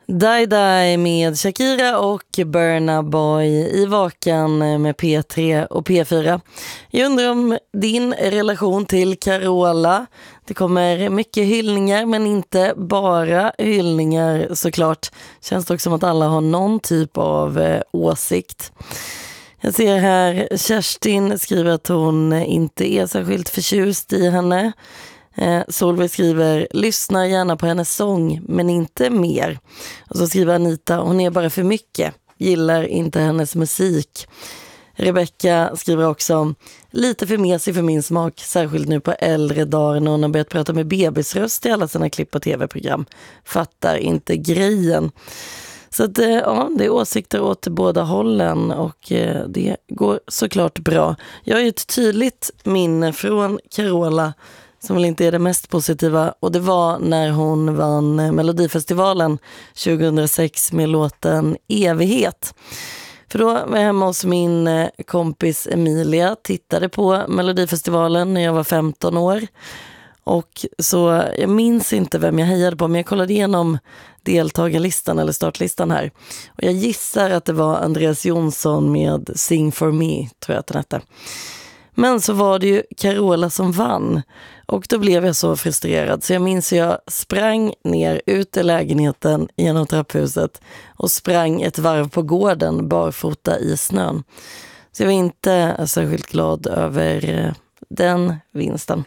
Die Die med Shakira och Burna Boy i Vakan med P3 och P4. Jag undrar om din relation till Carola. Det kommer mycket hyllningar, men inte bara hyllningar såklart. Känns det också som att alla har någon typ av åsikt. Jag ser här, Kerstin skriver att hon inte är särskilt förtjust i henne. Solveig skriver, lyssnar gärna på hennes sång men inte mer. Och så skriver Anita, hon är bara för mycket, gillar inte hennes musik. Rebecca skriver också, lite för mesig för min smak, särskilt nu på äldre dagar när hon har börjat prata med bebisröst i alla sina klipp och tv-program. Fattar inte grejen. Så att, ja, det är åsikter åt båda hållen och det går såklart bra. Jag har ju ett tydligt minne från Carola som väl inte är det mest positiva, och det var när hon vann Melodifestivalen 2006 med låten Evighet. För då var jag hemma hos min kompis Emilia, tittade på Melodifestivalen när jag var 15 år. Och så jag minns inte vem jag hejade på, men jag kollade igenom deltagarlistan eller startlistan här. Och jag gissar att det var Andreas Jonsson med Sing for me, tror jag att den hette. Men så var det ju Carola som vann. Och då blev jag så frustrerad. Så jag minns att jag sprang ner ut i lägenheten genom trapphuset och sprang ett varv på gården barfota i snön. Så jag var inte särskilt glad över den vinsten.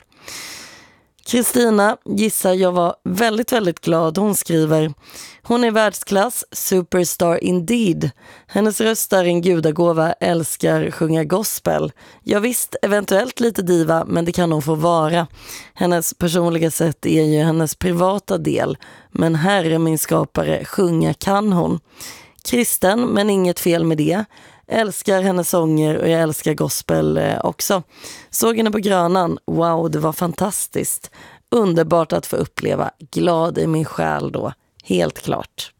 Kristina gissar jag var väldigt, väldigt glad. Hon skriver, hon är världsklass, superstar indeed. Hennes röst är en gudagåva, älskar sjunga gospel. Jag visst, eventuellt lite diva, men det kan hon få vara. Hennes personliga sätt är ju hennes privata del, men herre min skapare, sjunga kan hon. Kristen, men inget fel med det. Älskar hennes sånger och jag älskar gospel också. Såg henne på Grönan. Wow, det var fantastiskt. Underbart att få uppleva. Glad i min själ då. Helt klart.